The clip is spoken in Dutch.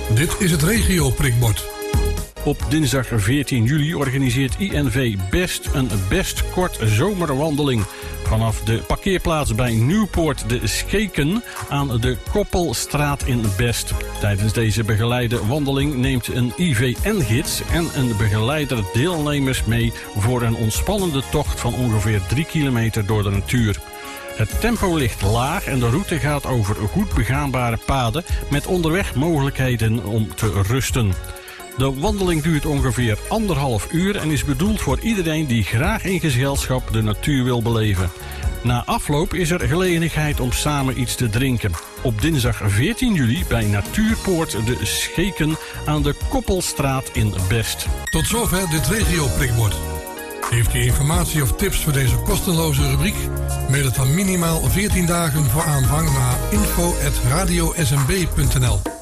Dit is het regio-prikbord. Op dinsdag 14 juli organiseert INV Best een best kort zomerwandeling. Vanaf de parkeerplaats bij Nieuwpoort de Skeken aan de Koppelstraat in Best. Tijdens deze begeleide wandeling neemt een IVN-gids en een begeleider deelnemers mee voor een ontspannende tocht van ongeveer 3 kilometer door de natuur. Het tempo ligt laag en de route gaat over goed begaanbare paden met onderweg mogelijkheden om te rusten. De wandeling duurt ongeveer 1,5 uur en is bedoeld voor iedereen die graag in gezelschap de natuur wil beleven. Na afloop is er gelegenheid om samen iets te drinken. Op dinsdag 14 juli bij Natuurpoort de Skeken aan de Koppelstraat in Best. Tot zover dit regio-prikbord. Heeft u informatie of tips voor deze kostenloze rubriek? Mail het dan minimaal 14 dagen voor aanvang naar info@radiosmb.nl.